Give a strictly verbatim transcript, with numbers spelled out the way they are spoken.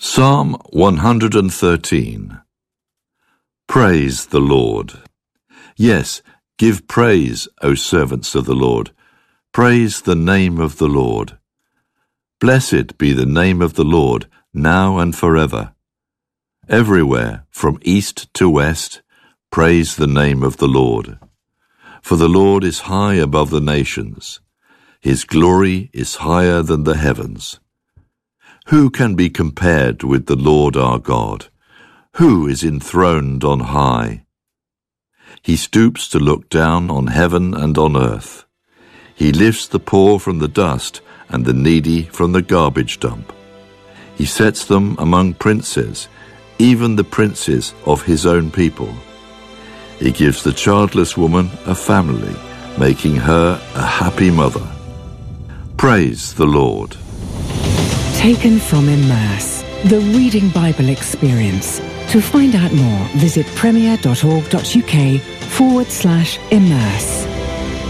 Psalm one hundred thirteen. Praise the Lord. Yes, give praise, O servants of the Lord. Praise the name of the Lord. Blessed be the name of the Lord, now and forever. Everywhere, from east to west, praise the name of the Lord. For the Lord is high above the nations. His glory is higher than the heavens. Who can be compared with the Lord our God? Who is enthroned on high? He stoops to look down on heaven and on earth. He lifts the poor from the dust and the needy from the garbage dump. He sets them among princes, even the princes of his own people. He gives the childless woman a family, making her a happy mother. Praise the Lord. Taken from Immerse, the Reading Bible Experience. To find out more, visit premier.org.uk forward slash immerse.